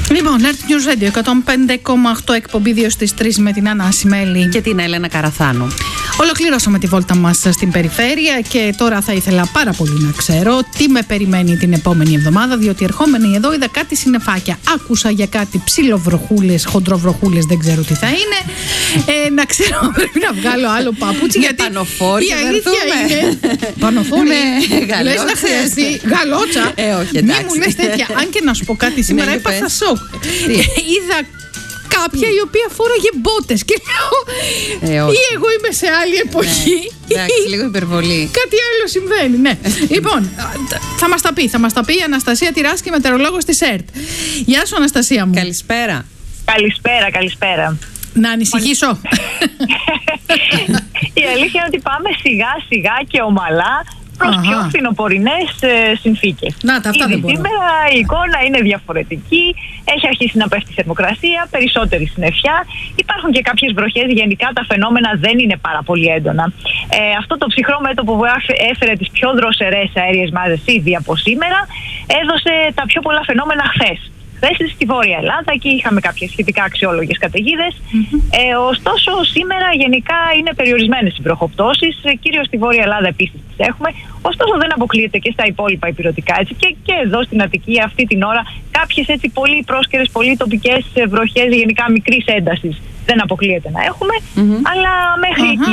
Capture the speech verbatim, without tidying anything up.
Λοιπόν, Earth News Radio εκατόν πέντε κόμμα οκτώ, εκπομπή δύο στις τρεις με την Άννα Ασημέλη και την Έλενα Καραθάνου. Ολοκληρώσαμε τη βόλτα μας στην περιφέρεια και τώρα θα ήθελα πάρα πολύ να ξέρω τι με περιμένει την επόμενη εβδομάδα, διότι ερχόμενη εδώ είδα κάτι συννεφάκια. Άκουσα για κάτι ψιλοβροχούλες, χοντροβροχούλες, δεν ξέρω τι θα είναι. Ε, να ξέρω, πρέπει να βγάλω άλλο παπούτσι. Γιατί πανοφόρια, η αλήθεια είναι. Πανοφόρια. Λες να χρειαστεί γαλότσα. Ε, όχι, εντάξει. Μη μου λες τέτοια. Αν και να σου πω κάτι, σήμερα έπαθα σοκ. Είδα κάποια η οποία φόραγε μπότες και λέω ε, ή εγώ είμαι σε άλλη εποχή, ναι, εντάξει, λίγο υπερβολή. Κάτι άλλο συμβαίνει, ναι. Λοιπόν, θα μας τα πει, θα μας τα πει η Αναστασία Τυράσκη, μετεωρολόγος της ΕΡΤ. Γεια σου, Αναστασία μου. Καλησπέρα. Καλησπέρα, καλησπέρα. Να ανησυχήσω. Η αλήθεια είναι ότι πάμε σιγά σιγά και ομαλά προς πιο φθινοπορεινές ε, συνθήκες. Να, τα αυτά Ήδη δεν μπορώ. σήμερα η εικόνα είναι διαφορετική, έχει αρχίσει να πέφτει η θερμοκρασία, περισσότερη συννεφιά, υπάρχουν και κάποιες βροχές, γενικά τα φαινόμενα δεν είναι πάρα πολύ έντονα. Ε, αυτό το ψυχρό μέτωπο που έφερε τις πιο δροσερές αέριες μάζες ήδη από σήμερα, έδωσε τα πιο πολλά φαινόμενα χθες. Χθες στη Βόρεια Ελλάδα, εκεί είχαμε κάποιες σχετικά αξιόλογες καταιγίδες. Mm-hmm. Ε, ωστόσο, σήμερα γενικά είναι περιορισμένες οι βροχοπτώσεις, κυρίως στη Βόρεια Ελλάδα επίσης τις έχουμε. Ωστόσο, δεν αποκλείεται και στα υπόλοιπα ηπειρωτικά. Έτσι, και, και εδώ στην Αττική, αυτή την ώρα, κάποιες έτσι πολύ πρόσκαιρες, πολύ τοπικές βροχές, γενικά μικρής έντασης, δεν αποκλείεται να έχουμε. Mm-hmm. Αλλά μέχρι uh-huh. εκεί